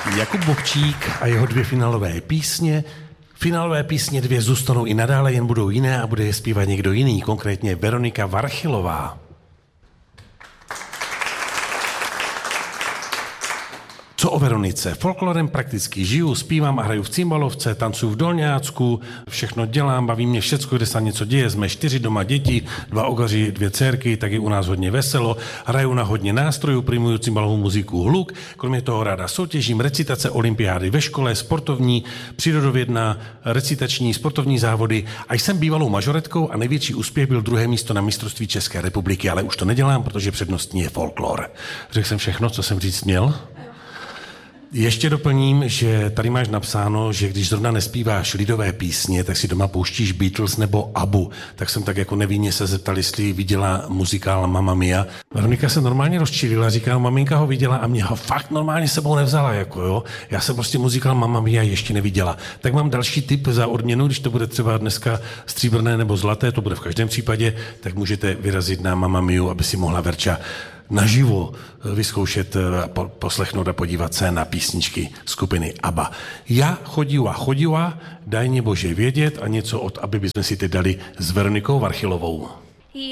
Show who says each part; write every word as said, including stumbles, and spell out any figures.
Speaker 1: Jakub Bobčík a jeho dvě finálové písně. Finálové písně dvě zůstanou i nadále, jen budou jiné a bude je zpívat někdo jiný, konkrétně Veronika Varchylová. Co o Veronice? Folklorem prakticky žiju, zpívám a hraju v cimbalovce, tancuju v dolňácku, všechno dělám, baví mě všecko, kde se něco děje, jsme čtyři doma děti, dva ogaři, dvě dcerky, tak je u nás hodně veselo, hraju na hodně nástrojů, primuju cimbalovou muziku hluk, kromě toho ráda soutěžím, recitace, olympiády ve škole, sportovní, přírodovědná, recitační, sportovní závody a jsem bývalou majoretkou a největší úspěch byl druhé místo na mistrovství České republiky, ale už to nedělám, protože přednostní je folklor. Řekl jsem všechno, co jsem říct měl? Ještě doplním, že tady máš napsáno, že když zrovna nespíváš lidové písně, tak si doma pouštíš Beatles nebo Abu. Tak jsem tak jako nevinně se zeptal, jestli viděla muzikál Mamma Mia. Veronika se normálně rozčilila, říká, no, maminka ho viděla a mě ho fakt normálně sebou nevzala, jako jo. Já jsem prostě muzikál Mamma Mia ještě neviděla. Tak mám další tip za odměnu, když to bude třeba dneska stříbrné nebo zlaté, to bude v každém případě, tak můžete vyrazit na Mamma Miu, aby si mohla Verča naživo vyzkoušet, poslechnout a podívat se na písničky skupiny ABBA. Já chodila, chodila, daj mě Bože vědět a něco od ABBY bychom si teď dali s Veronikou Varchylovou.